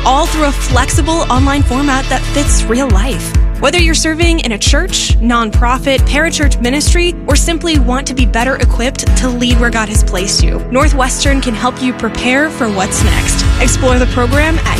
all through a flexible online format that fits real life. Whether you're serving in a church, nonprofit, parachurch ministry, or simply want to be better equipped to lead where God has placed you, Northwestern can help you prepare for what's next. Explore the program at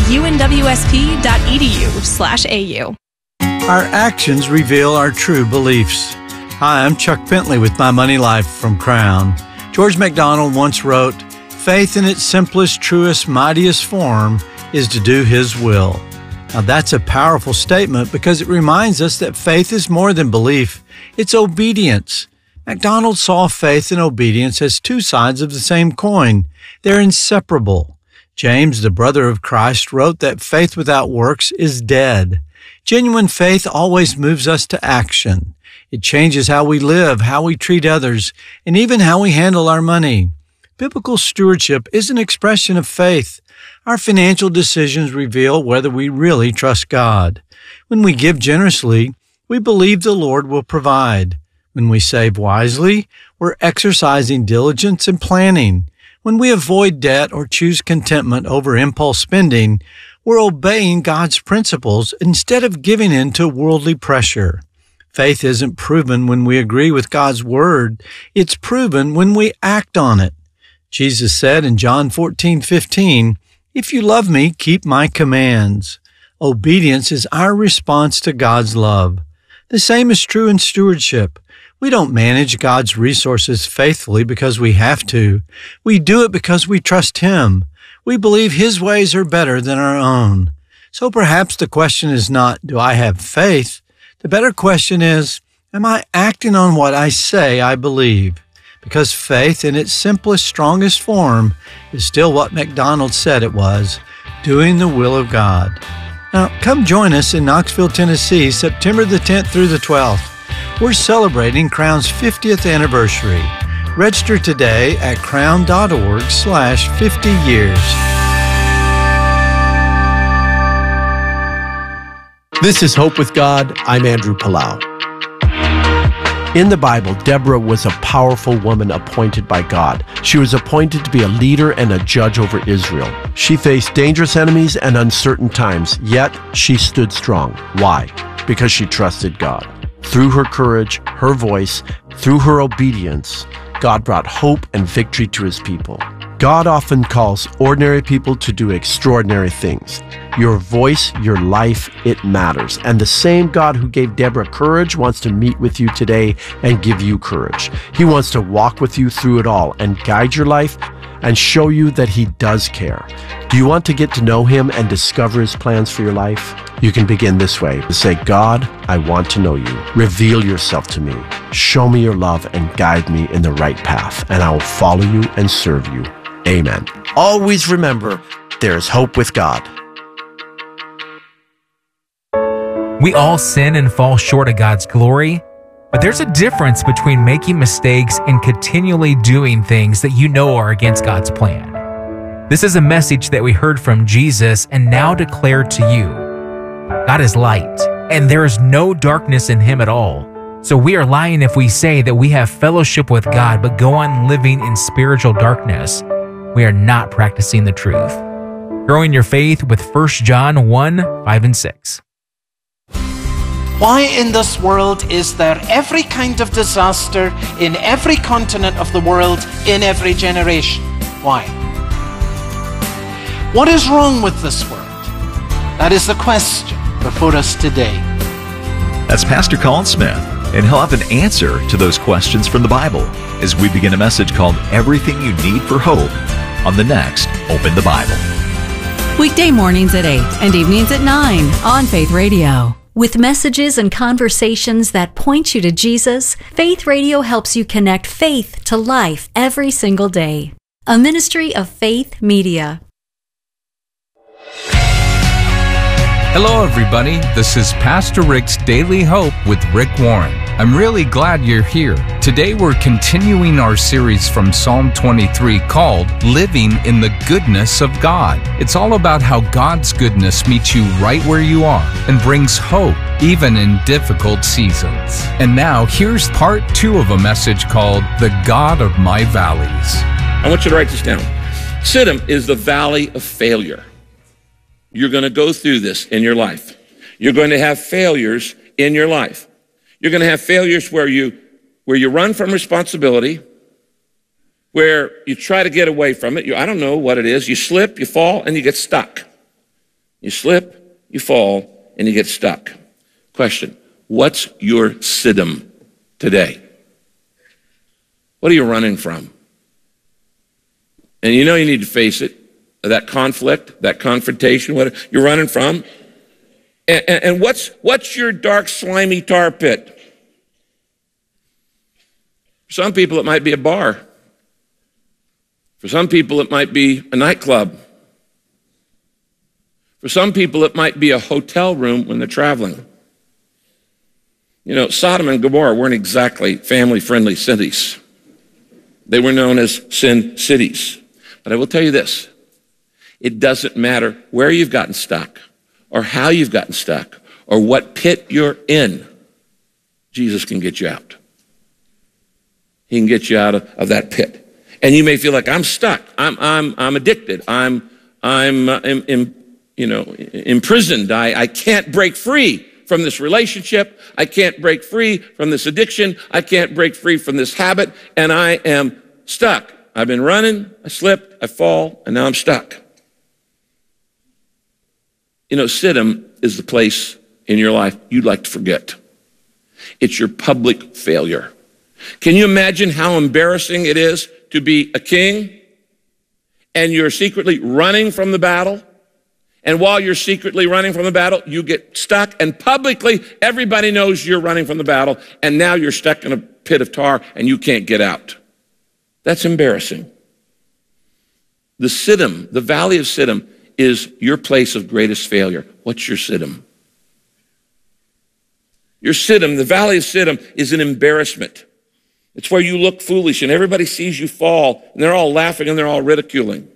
unwsp.edu/au. Our actions reveal our true beliefs. Hi, I'm Chuck Bentley with My Money Life from Crown. George MacDonald once wrote, "Faith in its simplest, truest, mightiest form is to do His will." Now that's a powerful statement because it reminds us that faith is more than belief. It's obedience. MacDonald saw faith and obedience as two sides of the same coin. They're inseparable. James, the brother of Christ, wrote that faith without works is dead. Genuine faith always moves us to action. It changes how we live, how we treat others, and even how we handle our money. Biblical stewardship is an expression of faith. Our financial decisions reveal whether we really trust God. When we give generously, we believe the Lord will provide. When we save wisely, we're exercising diligence and planning. When we avoid debt or choose contentment over impulse spending, we're obeying God's principles instead of giving in to worldly pressure. Faith isn't proven when we agree with God's word. It's proven when we act on it. Jesus said in John 14:15, "If you love me, keep my commands." Obedience is our response to God's love. The same is true in stewardship. We don't manage God's resources faithfully because we have to. We do it because we trust Him. We believe His ways are better than our own. So perhaps the question is not, do I have faith? The better question is, am I acting on what I say I believe? Because faith in its simplest, strongest form is still what MacDonald said it was, doing the will of God. Now, come join us in Knoxville, Tennessee, September the 10th through the 12th. We're celebrating Crown's 50th anniversary. Register today at crown.org/50 years. This is Hope with God. I'm Andrew Palau. In the Bible, Deborah was a powerful woman appointed by God. She was appointed to be a leader and a judge over Israel. She faced dangerous enemies and uncertain times, yet she stood strong. Why? Because she trusted God. Through her courage, her voice, through her obedience, God brought hope and victory to His people. God often calls ordinary people to do extraordinary things. Your voice, your life, it matters. And the same God who gave Deborah courage wants to meet with you today and give you courage. He wants to walk with you through it all and guide your life and show you that He does care. Do you want to get to know Him and discover His plans for your life? You can begin this way. Say, God, I want to know You. Reveal Yourself to me. Show me Your love and guide me in the right path, and I will follow You and serve You. Amen. Always remember, there is hope with God. We all sin and fall short of God's glory, but there's a difference between making mistakes and continually doing things that you know are against God's plan. This is a message that we heard from Jesus and now declare to you. God is light, and there is no darkness in Him at all. So we are lying if we say that we have fellowship with God but go on living in spiritual darkness. We are not practicing the truth. Growing your faith with 1 John 1:5-6. Why in this world is there every kind of disaster in every continent of the world in every generation? Why? What is wrong with this world? That is the question before us today. That's Pastor Colin Smith, and he'll have an answer to those questions from the Bible as we begin a message called Everything You Need for Hope on the next Open the Bible. Weekday mornings at 8 and evenings at 9 on Faith Radio. With messages and conversations that point you to Jesus, Faith Radio helps you connect faith to life every single day. A ministry of Faith Media. Hello everybody, this is Pastor Rick's Daily Hope with Rick Warren. I'm really glad you're here. Today we're continuing our series from Psalm 23 called Living in the Goodness of God. It's all about how God's goodness meets you right where you are and brings hope even in difficult seasons. And now here's part 2 of a message called The God of My Valleys. I want you to write this down. Siddim is the valley of failure. You're going to go through this in your life. You're going to have failures in your life. You're going to have failures where you run from responsibility, where you try to get away from it. I don't know what it is. You slip, you fall, and you get stuck. You slip, you fall, and you get stuck. Question, what's your siddim today? What are you running from? And you know you need to face it, that conflict, that confrontation, what you're running from. And what's your dark, slimy tar pit? For some people, it might be a bar. For some people, it might be a nightclub. For some people, it might be a hotel room when they're traveling. You know, Sodom and Gomorrah weren't exactly family-friendly cities. They were known as sin cities. But I will tell you this, it doesn't matter where you've gotten stuck or how you've gotten stuck or what pit you're in, Jesus can get you out. He can get you out of that pit. And you may feel like I'm stuck. I'm addicted. I'm imprisoned. I can't break free from this relationship. I can't break free from this addiction. I can't break free from this habit, and I am stuck. I've been running, I slipped, I fall, and now I'm stuck. You know, Siddim is the place in your life you'd like to forget. It's your public failure. Can you imagine how embarrassing it is to be a king and you're secretly running from the battle? And while you're secretly running from the battle, you get stuck, and publicly everybody knows you're running from the battle, and now you're stuck in a pit of tar and you can't get out. That's embarrassing. The Siddim, the valley of Siddim, is your place of greatest failure. What's your Siddim? Your Siddim, the valley of Siddim, is an embarrassment. It's where you look foolish and everybody sees you fall and they're all laughing and they're all ridiculing.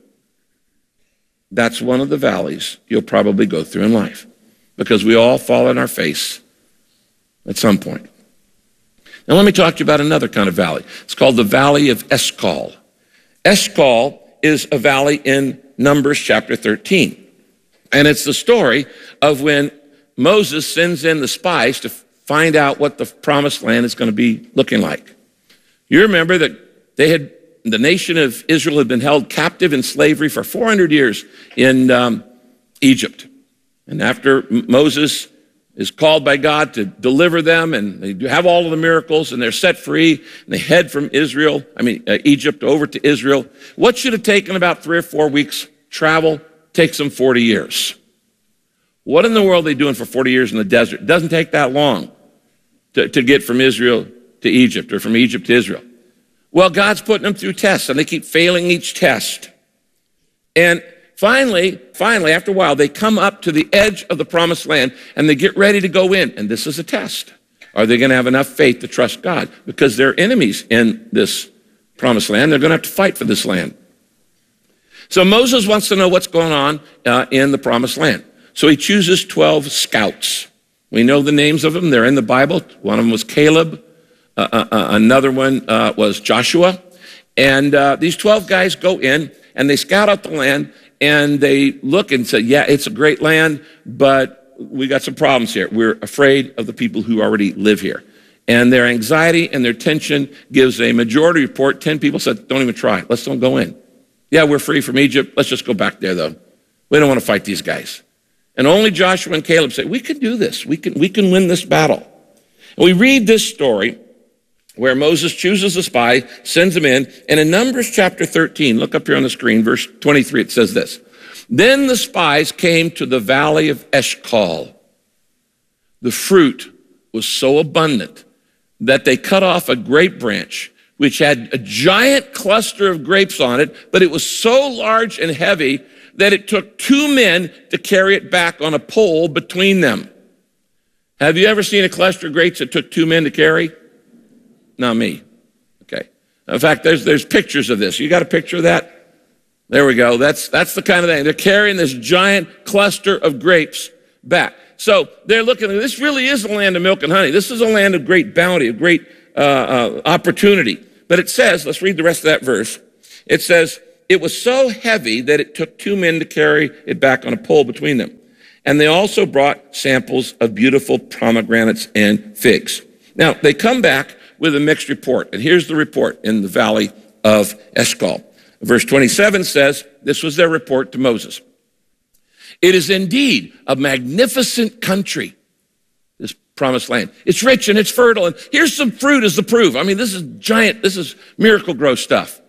That's one of the valleys you'll probably go through in life, because we all fall on our face at some point. Now let me talk to you about another kind of valley. It's called the Valley of Eshcol. Eshcol is a valley in Numbers chapter 13. And it's the story of when Moses sends in the spies to find out what the promised land is going to be looking like. You remember that the nation of Israel had been held captive in slavery for 400 years in Egypt. And after Moses is called by God to deliver them, and they have all of the miracles, and they're set free, and they head from Egypt over to Israel. What should have taken about 3 or 4 weeks travel takes them 40 years. What in the world are they doing for 40 years in the desert? It doesn't take that long to get from Israel to Egypt, or from Egypt to Israel. Well, God's putting them through tests, and they keep failing each test. And finally, after a while, they come up to the edge of the promised land, and they get ready to go in. And this is a test. Are they going to have enough faith to trust God? Because they're enemies in this promised land. They're going to have to fight for this land. So Moses wants to know what's going on in the promised land. So he chooses 12 scouts. We know the names of them. They're in the Bible. One of them was Caleb. Another one was Joshua. And these 12 guys go in, and they scout out the land, and they look and say, yeah, it's a great land, but we got some problems here. We're afraid of the people who already live here. And their anxiety and their tension gives a majority report. 10 people said, don't even try. Let's don't go in. Yeah, we're free from Egypt. Let's just go back there, though. We don't want to fight these guys. And only Joshua and Caleb say, we can do this. We can win this battle. And we read this story where Moses chooses a spy, sends him in, and in Numbers chapter 13, look up here on the screen, verse 23, it says this. Then the spies came to the valley of Eshcol. The fruit was so abundant that they cut off a grape branch, which had a giant cluster of grapes on it, but it was so large and heavy that it took 2 men to carry it back on a pole between them. Have you ever seen a cluster of grapes that took 2 men to carry? Not me. Okay. In fact, there's pictures of this. You got a picture of that? There we go. That's the kind of thing. They're carrying this giant cluster of grapes back. So they're looking at this. Really is a land of milk and honey. This is a land of great bounty, of great opportunity. But it says, let's read the rest of that verse. It says, it was so heavy that it took 2 men to carry it back on a pole between them. And they also brought samples of beautiful pomegranates and figs. Now, they come back with a mixed report. And here's the report in the valley of Eshcol. Verse 27 says, this was their report to Moses. It is indeed a magnificent country, this promised land. It's rich and it's fertile. And here's some fruit as the proof. I mean, this is giant. This is miracle grow stuff.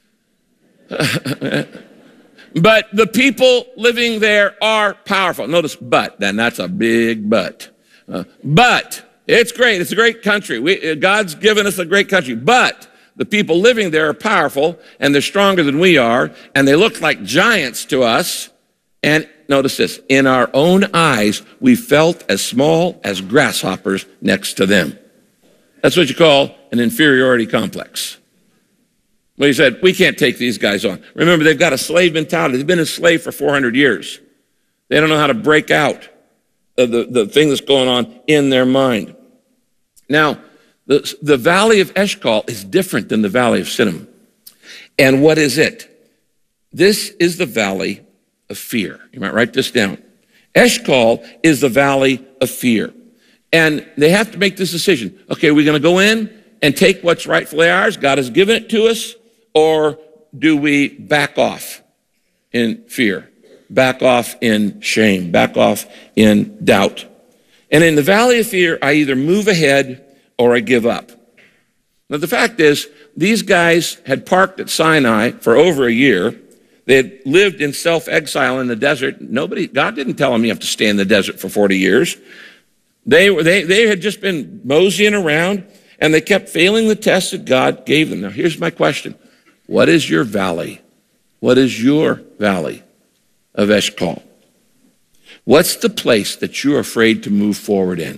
But the people living there are powerful. Notice but, then that's a big but. But it's great. It's a great country. God's given us a great country. But the people living there are powerful, and they're stronger than we are, and they look like giants to us. And notice this, in our own eyes, we felt as small as grasshoppers next to them. That's what you call an inferiority complex. Well, he said, we can't take these guys on. Remember, they've got a slave mentality. They've been enslaved for 400 years. They don't know how to break out of the thing that's going on in their mind. Now, the valley of Eshcol is different than the valley of Siddim. And what is it? This is the valley of fear. You might write this down. Eshcol is the valley of fear. And they have to make this decision. Okay, we're going to go in and take what's rightfully ours. God has given it to us. Or do we back off in fear? Back off in shame? Back off in doubt? And in the valley of fear, I either move ahead or I give up. Now, the fact is, these guys had parked at Sinai for over a year. They had lived in self-exile in the desert. God didn't tell them you have to stay in the desert for 40 years. They had just been moseying around, and they kept failing the test that God gave them. Now, here's my question. What is your valley? What is your valley of Eshcol? What's the place that you're afraid to move forward in?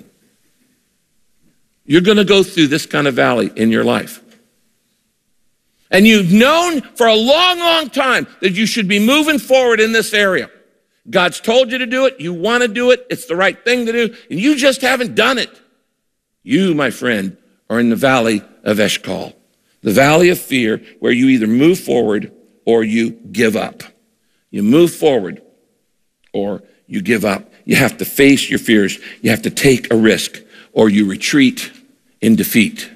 You're going to go through this kind of valley in your life. And you've known for a long, long time that you should be moving forward in this area. God's told you to do it. You want to do it. It's the right thing to do. And you just haven't done it. You, my friend, are in the valley of Eshcol. The valley of fear, where you either move forward or you give up. You move forward or you give up. You have to face your fears. You have to take a risk, or you retreat in defeat.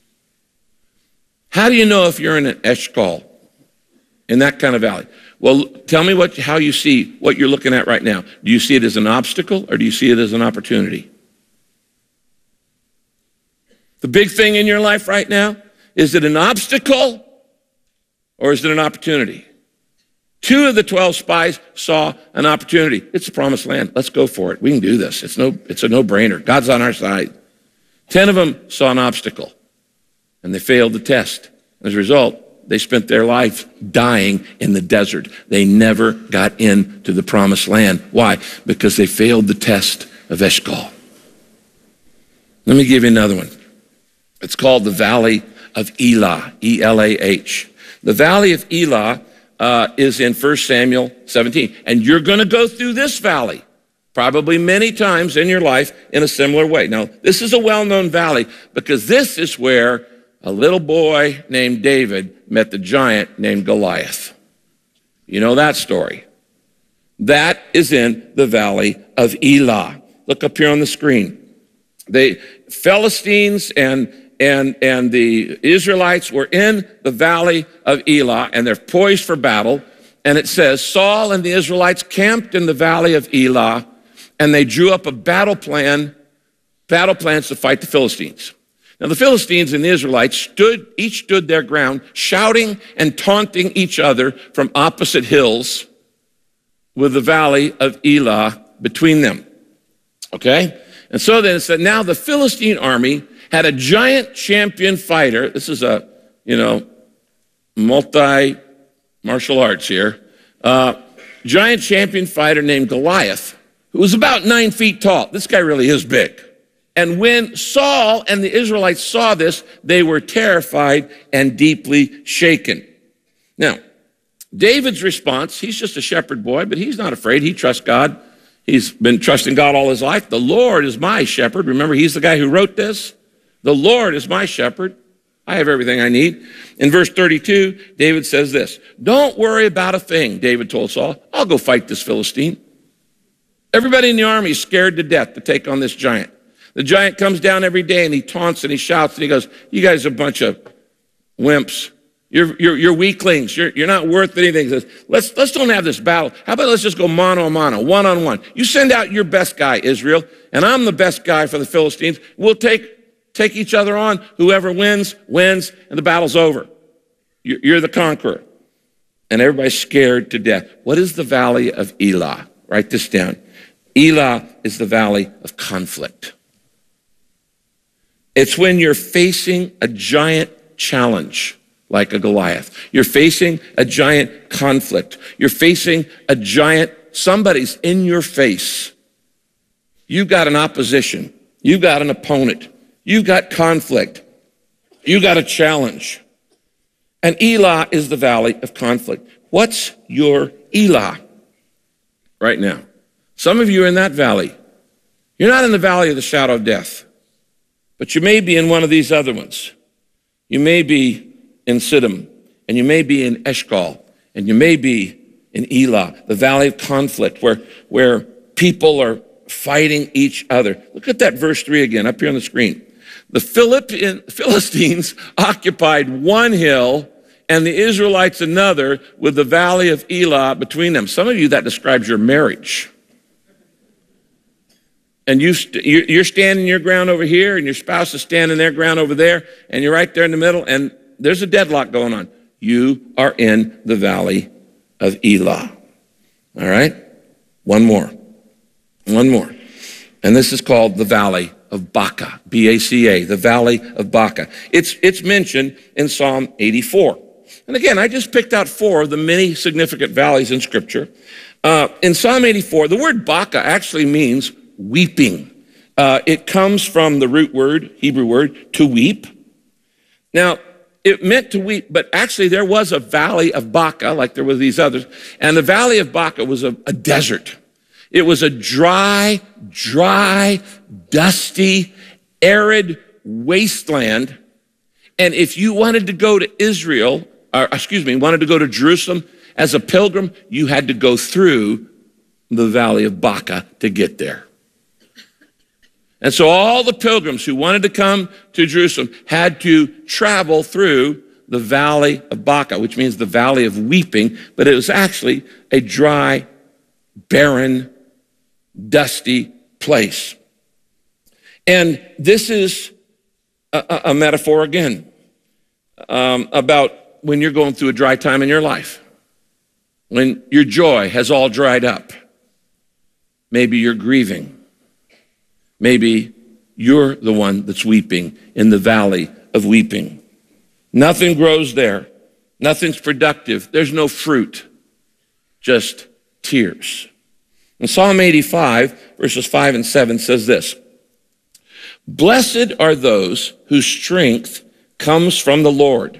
How do you know if you're in an Eshcol, in that kind of valley? Well, tell me how you see what you're looking at right now. Do you see it as an obstacle, or do you see it as an opportunity? The big thing in your life right now, is it an obstacle or is it an opportunity? 2 of the 12 spies saw an opportunity. It's the promised land. Let's go for it. We can do this. It's a no-brainer. God's on our side. 10 of them saw an obstacle, and they failed the test. As a result, they spent their life dying in the desert. They never got into the promised land. Why? Because they failed the test of Eshcol. Let me give you another one. It's called the Valley of Elah, E-L-A-H. The Valley of Elah is in 1 Samuel 17. And you're going to go through this valley probably many times in your life in a similar way. Now, this is a well-known valley because this is where a little boy named David met the giant named Goliath. You know that story. That is in the Valley of Elah. Look up here on the screen. The Philistines and the Israelites were in the Valley of Elah, and they're poised for battle. And it says, Saul and the Israelites camped in the Valley of Elah, and they drew up a battle plans to fight the Philistines. Now, the Philistines and the Israelites each stood their ground, shouting and taunting each other from opposite hills with the Valley of Elah between them. Okay? And so then it said, now the Philistine army had a giant champion fighter. This is a, multi-martial arts here. Giant champion fighter named Goliath, who was about 9 feet tall. This guy really is big. And when Saul and the Israelites saw this, they were terrified and deeply shaken. Now, David's response, he's just a shepherd boy, but he's not afraid. He trusts God. He's been trusting God all his life. The Lord is my shepherd. Remember, he's the guy who wrote this. The Lord is my shepherd. I have everything I need. In verse 32, David says this, don't worry about a thing, David told Saul. I'll go fight this Philistine. Everybody in the army is scared to death to take on this giant. The giant comes down every day and he taunts and he shouts and he goes, you guys are a bunch of wimps. You're weaklings. You're not worth anything. He says, let's don't have this battle. How about let's just go mano a mano, one-on-one. You send out your best guy, Israel, and I'm the best guy for the Philistines. We'll take each other on. Whoever wins, wins, and the battle's over. You're the conqueror. And everybody's scared to death. What is the valley of Elah? Write this down. Elah is the valley of conflict. It's when you're facing a giant challenge like a Goliath. You're facing a giant conflict. You're facing a giant, somebody's in your face. You've got an opposition. You've got an opponent. You've got conflict. You've got a challenge. And Elah is the valley of conflict. What's your Elah right now? Some of you are in that valley. You're not in the valley of the shadow of death, but you may be in one of these other ones. You may be in Siddim, and you may be in Eshcol, and you may be in Elah, the valley of conflict, where people are fighting each other. Look at that verse 3 again, up here on the screen. The Philistines occupied one hill, and the Israelites another, with the valley of Elah between them. Some of you, that describes your marriage. And you're standing your ground over here, and your spouse is standing their ground over there, and you're right there in the middle, and there's a deadlock going on. You are in the valley of Elah. All right? One more. And this is called the valley of Baca, B-A-C-A, the valley of Baca. It's mentioned in Psalm 84. And again, I just picked out 4 of the many significant valleys in Scripture. In Psalm 84, the word Baca actually means weeping. It comes from the root word, Hebrew word, to weep. Now, it meant to weep, but actually there was a valley of Baca, like there were these others, and the valley of Baca was a desert. It was a dry, dusty, arid wasteland. And if you wanted to go to wanted to go to Jerusalem as a pilgrim, you had to go through the valley of Baca to get there. And so all the pilgrims who wanted to come to Jerusalem had to travel through the valley of Baca, which means the valley of weeping, but it was actually a dry, barren, dusty place. And this is a metaphor again about when you're going through a dry time in your life, when your joy has all dried up. Maybe you're grieving. Maybe you're the one that's weeping in the valley of weeping. Nothing grows there. Nothing's productive. There's no fruit, just tears. And Psalm 85, verses 5 and 7 says this, blessed are those whose strength comes from the Lord.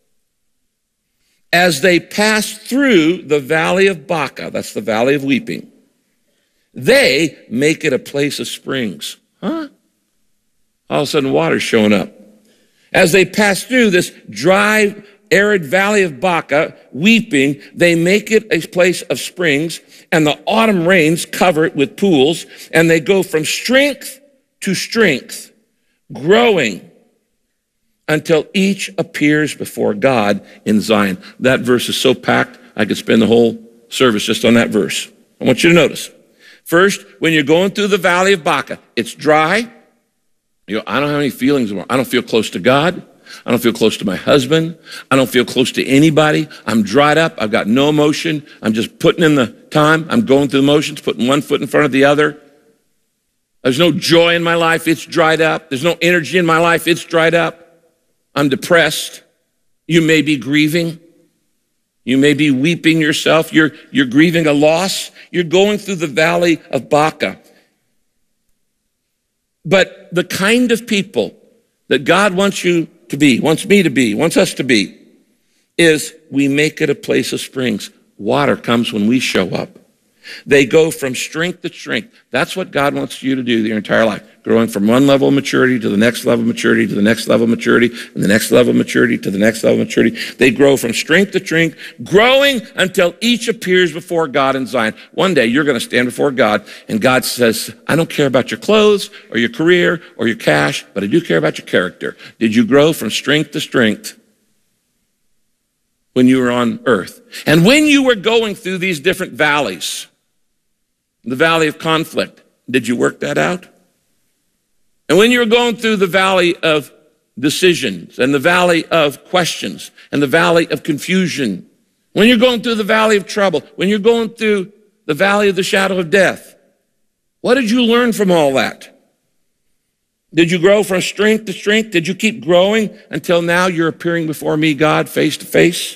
As they pass through the valley of Baca, that's the valley of weeping, they make it a place of springs. Huh? All of a sudden, water's showing up. As they pass through this dry, arid valley of Baca, weeping, they make it a place of springs, and the autumn rains cover it with pools, and they go from strength to strength, growing until each appears before God in Zion. That verse is so packed, I could spend the whole service just on that verse. I want you to notice. First, when you're going through the valley of Baca, it's dry. I don't have any feelings anymore. I don't feel close to God. I don't feel close to my husband. I don't feel close to anybody. I'm dried up. I've got no emotion. I'm just putting in the time. I'm going through the motions, putting one foot in front of the other. There's no joy in my life. It's dried up. There's no energy in my life. It's dried up. I'm depressed. You may be grieving. You may be weeping yourself. You're grieving a loss. You're going through the valley of Baca. But the kind of people that God wants you to be, wants me to be, wants us to be, is we make it a place of springs. Water comes when we show up. They go from strength to strength. That's what God wants you to do your entire life. Growing from one level of maturity to the next level of maturity to the next level of maturity and the next level of maturity to the next level of maturity. They grow from strength to strength, growing until each appears before God in Zion. One day you're going to stand before God and God says, I don't care about your clothes or your career or your cash, but I do care about your character. Did you grow from strength to strength when you were on earth? And when you were going through these different valleys, the valley of conflict, did you work that out? And when you're going through the valley of decisions and the valley of questions and the valley of confusion, when you're going through the valley of trouble, when you're going through the valley of the shadow of death, what did you learn from all that? Did you grow from strength to strength? Did you keep growing until now you're appearing before me, God, face to face?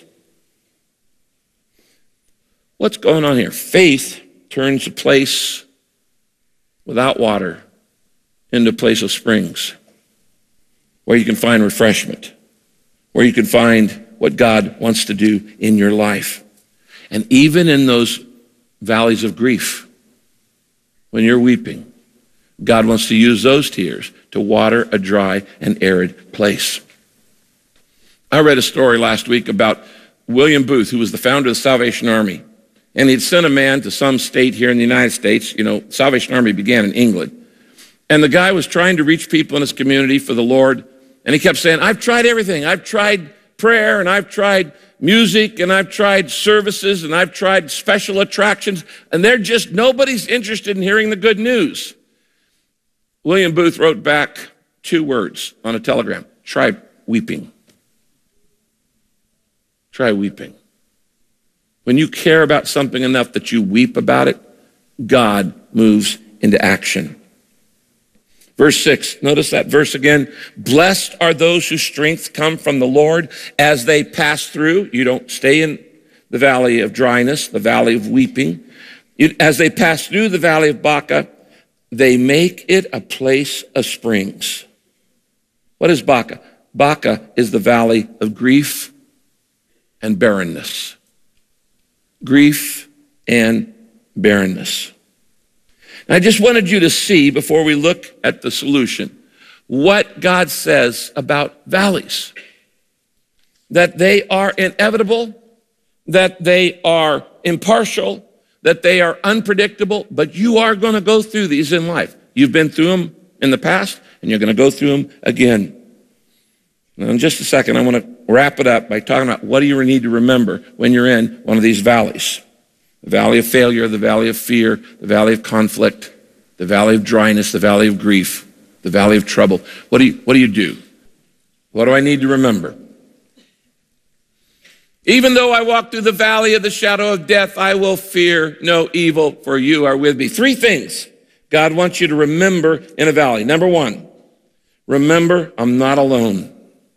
What's going on here? Faith turns a place without water into a place of springs where you can find refreshment, where you can find what God wants to do in your life. And even in those valleys of grief, when you're weeping, God wants to use those tears to water a dry and arid place. I read a story last week about William Booth, who was the founder of the Salvation Army. And he'd sent a man to some state here in the United States. You know, Salvation Army began in England. And the guy was trying to reach people in his community for the Lord. And he kept saying, I've tried everything. I've tried prayer, and I've tried music, and I've tried services, and I've tried special attractions. And nobody's interested in hearing the good news. William Booth wrote back 2 words on a telegram. Try weeping. Try weeping. When you care about something enough that you weep about it, God moves into action. Verse 6, notice that verse again. Blessed are those whose strength come from the Lord as they pass through. You don't stay in the valley of dryness, the valley of weeping. As they pass through the valley of Baca, they make it a place of springs. What is Baca? Baca is the valley of grief and barrenness. Grief and barrenness. I just wanted you to see, before we look at the solution, what God says about valleys. That they are inevitable, that they are impartial, that they are unpredictable, but you are going to go through these in life. You've been through them in the past, and you're going to go through them again. Now, in just a second, I want to wrap it up by talking about what do you need to remember when you're in one of these valleys. The valley of failure, the valley of fear, the valley of conflict, the valley of dryness, the valley of grief, the valley of trouble. What do you do? What do I need to remember? Even though I walk through the valley of the shadow of death, I will fear no evil, for you are with me. 3 things God wants you to remember in a valley. Number 1, remember I'm not alone.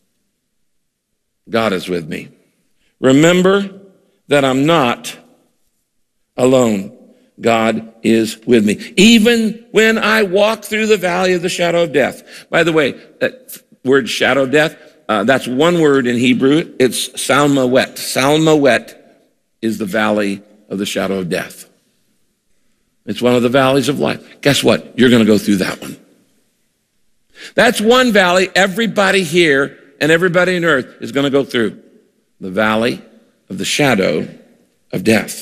God is with me. Remember that I'm not alone. God is with me. Even when I walk through the valley of the shadow of death. By the way, that word shadow of death, that's one word in Hebrew. It's Salmawet. Salmawet is the valley of the shadow of death. It's one of the valleys of life. Guess what? You're going to go through that one. That's one valley everybody here and everybody on earth is going to go through. The valley of the shadow of death.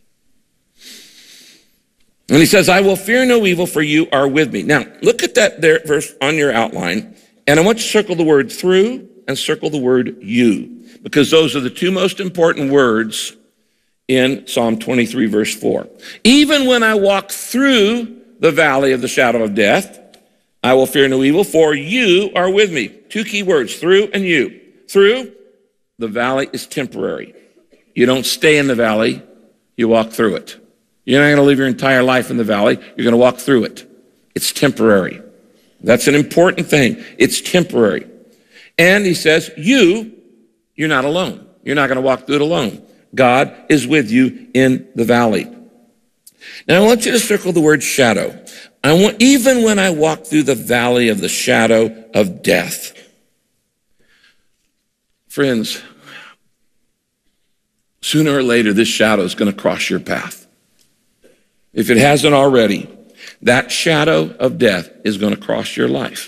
And he says, I will fear no evil, for you are with me. Now, look at that there verse on your outline, and I want you to circle the word through and circle the word you, because those are the 2 most important words in Psalm 23, verse 4. Even when I walk through the valley of the shadow of death, I will fear no evil, for you are with me. 2 key words, through and you. Through, the valley is temporary. You don't stay in the valley, you walk through it. You're not going to live your entire life in the valley. You're going to walk through it. It's temporary. That's an important thing. It's temporary. And he says, you're not alone. You're not going to walk through it alone. God is with you in the valley. Now, I want you to circle the word shadow. Even when I walk through the valley of the shadow of death. Friends, sooner or later, this shadow is going to cross your path. if it hasn't already, that shadow of death is going to cross your life.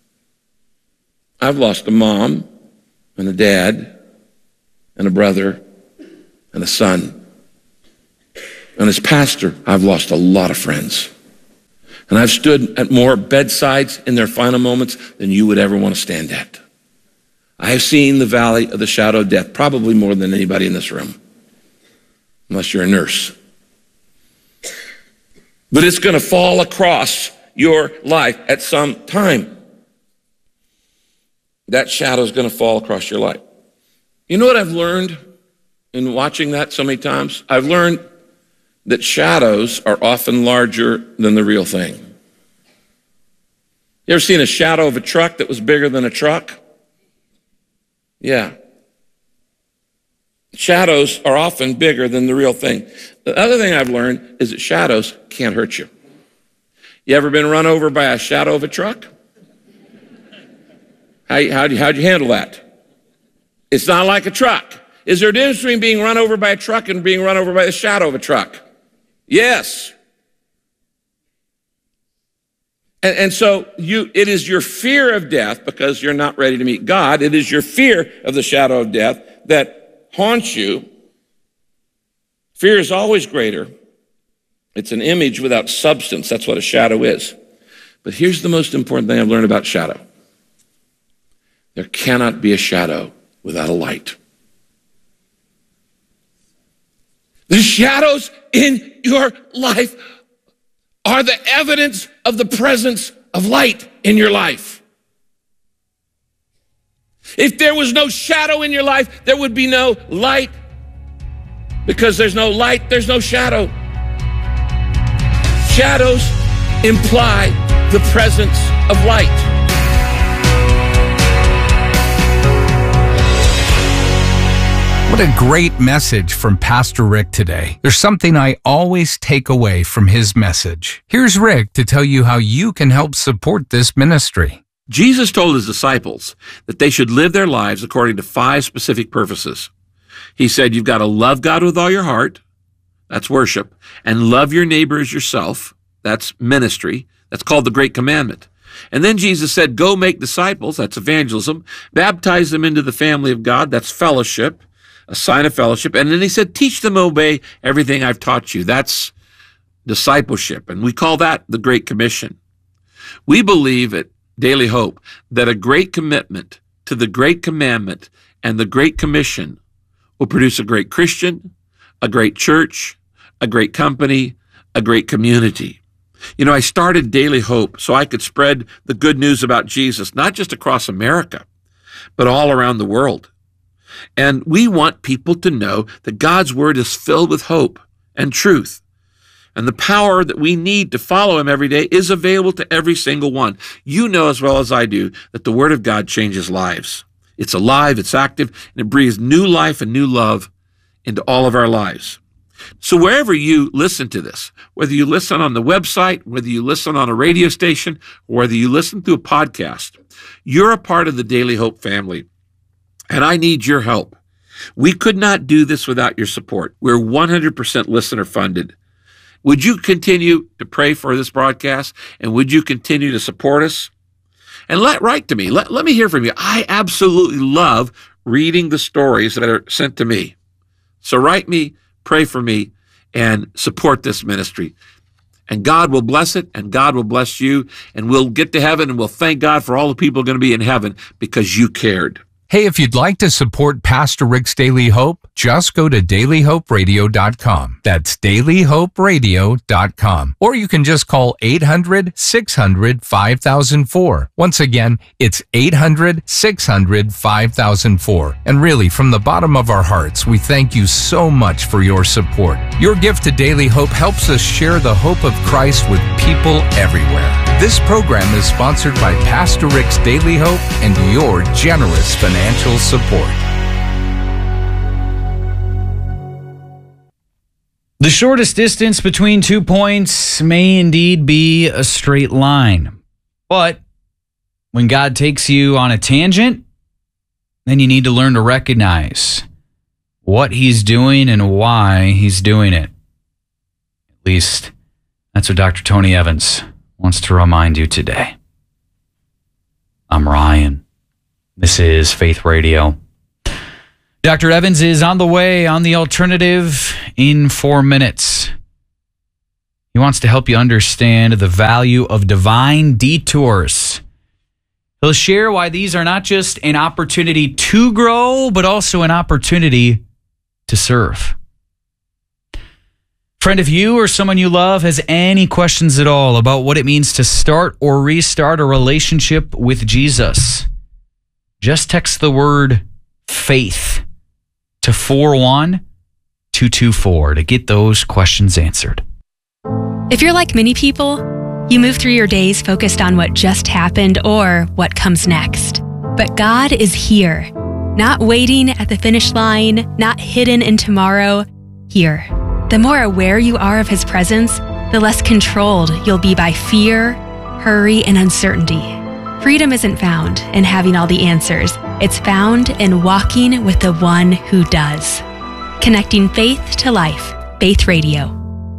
I've lost a mom and a dad and a brother and a son. And as pastor, I've lost a lot of friends. And I've stood at more bedsides in their final moments than you would ever want to stand at. I have seen the valley of the shadow of death, probably more than anybody in this room, unless you're a nurse. But it's going to fall across your life at some time. That shadow is going to fall across your life. You know what I've learned in watching that so many times? I've learned that shadows are often larger than the real thing. You ever seen a shadow of a truck that was bigger than a truck? Yeah. Shadows are often bigger than the real thing. The other thing I've learned is that shadows can't hurt you. You ever been run over by a shadow of a truck? How'd you handle that? It's not like a truck. Is there a difference between being run over by a truck and being run over by the shadow of a truck? Yes. And so it is your fear of death, because you're not ready to meet God. It is your fear of the shadow of death that haunts you. Fear is always greater. It's an image without substance. That's what a shadow is. But here's the most important thing I've learned about shadow. There cannot be a shadow without a light. The shadows in your life are the evidence of the presence of light in your life. If there was no shadow in your life, there would be no light. Because there's no light, there's no shadow. Shadows imply the presence of light. What a great message from Pastor Rick today. There's something I always take away from his message. Here's Rick to tell you how you can help support this ministry. Jesus told his disciples that they should live their lives according to 5 specific purposes. He said, you've got to love God with all your heart. That's worship. And love your neighbor as yourself. That's ministry. That's called the Great Commandment. And then Jesus said, go make disciples. That's evangelism. Baptize them into the family of God. That's fellowship, a sign of fellowship. And then he said, teach them to obey everything I've taught you. That's discipleship. And we call that the Great Commission. We believe at Daily Hope that a great commitment to the Great Commandment and the Great Commission will produce a great Christian, a great church, a great company, a great community. You know, I started Daily Hope so I could spread the good news about Jesus, not just across America, but all around the world. And we want people to know that God's Word is filled with hope and truth. And the power that we need to follow Him every day is available to every single one. You know as well as I do that the Word of God changes lives. It's alive, it's active, and it breathes new life and new love into all of our lives. So wherever you listen to this, whether you listen on the website, whether you listen on a radio station, or whether you listen through a podcast, you're a part of the Daily Hope family. And I need your help. We could not do this without your support. We're 100% listener funded. Would you continue to pray for this broadcast? And would you continue to support us? And write to me. Let me hear from you. I absolutely love reading the stories that are sent to me. So write me, pray for me, and support this ministry. And God will bless it, and God will bless you, and we'll get to heaven, and we'll thank God for all the people going to be in heaven because you cared. Hey, if you'd like to support Pastor Rick's Daily Hope, just go to dailyhoperadio.com. That's dailyhoperadio.com. Or you can just call 800-600-5004. Once again, it's 800-600-5004. And really, from the bottom of our hearts, we thank you so much for your support. Your gift to Daily Hope helps us share the hope of Christ with people everywhere. This program is sponsored by Pastor Rick's Daily Hope and your generous financial support. The shortest distance between 2 points may indeed be a straight line. But when God takes you on a tangent, then you need to learn to recognize what He's doing and why He's doing it. At least That's what Dr. Tony Evans wants to remind you today. I'm Ryan. This is Faith Radio. Dr. Evans is on the way on The Alternative in 4 minutes. He wants to help you understand the value of divine detours. He'll share why these are not just an opportunity to grow, but also an opportunity to serve. Friend, if you or someone you love has any questions at all about what it means to start or restart a relationship with Jesus, just text the word faith to 41224 to get those questions answered. If you're like many people, you move through your days focused on what just happened or what comes next. But God is here, not waiting at the finish line, not hidden in tomorrow, here. The more aware you are of His presence, the less controlled you'll be by fear, hurry, and uncertainty. Freedom isn't found in having all the answers. It's found in walking with the one who does. Connecting faith to life. Faith Radio.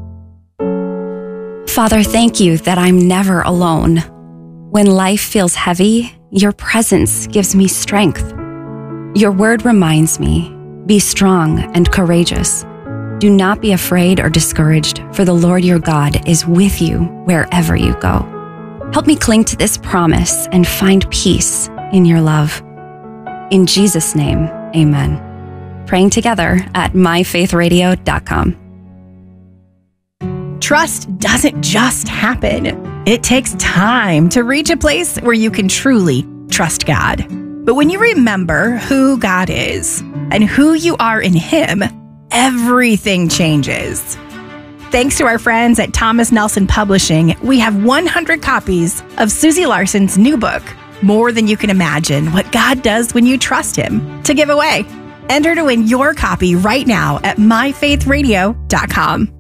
Father, thank you that I'm never alone. When life feels heavy, your presence gives me strength. Your word reminds me, be strong and courageous. Do not be afraid or discouraged, for the Lord your God is with you wherever you go. Help me cling to this promise and find peace in your love. In Jesus' name, amen. Praying together at myfaithradio.com. Trust doesn't just happen. It takes time to reach a place where you can truly trust God. But when you remember who God is and who you are in Him, everything changes. Thanks to our friends at Thomas Nelson Publishing, we have 100 copies of Susie Larson's new book, More Than You Can Imagine, What God Does When You Trust Him, to give away. Enter to win your copy right now at myfaithradio.com.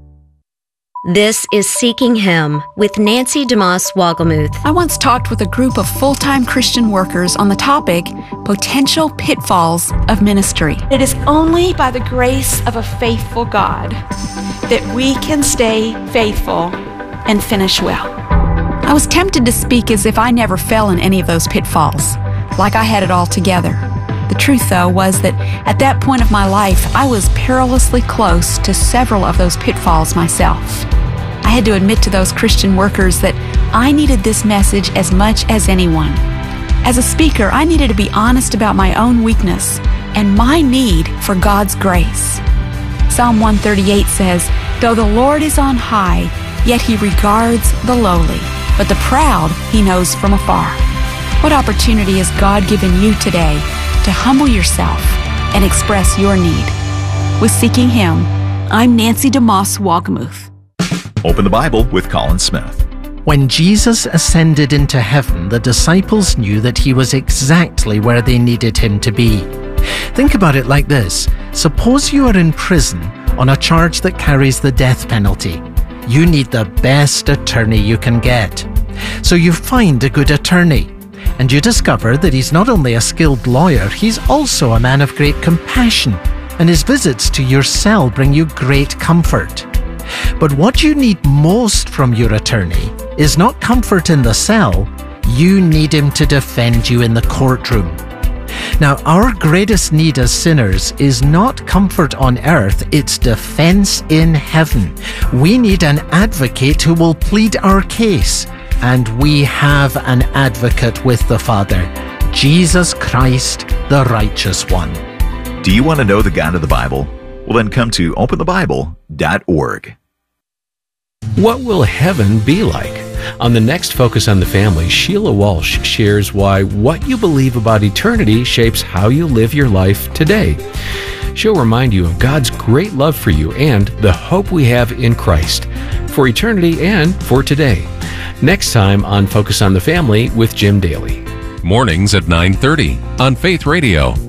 This is Seeking Him with Nancy DeMoss Wogelmuth. I once talked with a group of full-time Christian workers on the topic, potential pitfalls of ministry. It is only by the grace of a faithful God that we can stay faithful and finish well. I was tempted to speak as if I never fell in any of those pitfalls, like I had it all together. The truth, though, was that at that point of my life, I was perilously close to several of those pitfalls myself. I had to admit to those Christian workers that I needed this message as much as anyone. As a speaker, I needed to be honest about my own weakness and my need for God's grace. Psalm 138 says, "Though the Lord is on high, yet He regards the lowly, but the proud He knows from afar." What opportunity has God given you today to humble yourself and express your need? With Seeking Him, I'm Nancy DeMoss Wogelmuth. Open the Bible with Colin Smith. When Jesus ascended into heaven, the disciples knew that He was exactly where they needed Him to be. Think about it like this. Suppose you are in prison on a charge that carries the death penalty. You need the best attorney you can get. So you find a good attorney, and you discover that he's not only a skilled lawyer, he's also a man of great compassion, and his visits to your cell bring you great comfort. But what you need most from your attorney is not comfort in the cell, you need him to defend you in the courtroom. Now, our greatest need as sinners is not comfort on earth, it's defense in heaven. We need an advocate who will plead our case, and we have an advocate with the Father, Jesus Christ, the righteous one. Do you want to know the God of the Bible? Well, then come to openthebible.org. What will heaven be like? On the next Focus on the Family, Sheila Walsh shares why what you believe about eternity shapes how you live your life today. She'll remind you of God's great love for you and the hope we have in Christ for eternity and for today. Next time on Focus on the Family with Jim Daly. Mornings at 9:30 on Faith Radio.